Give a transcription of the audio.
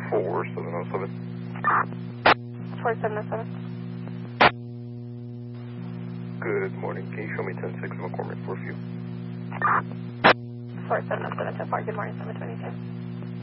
4707. 4707. Good morning. Can you show me 10-6 McCormick for a few? 4707 so far. Good morning, 722.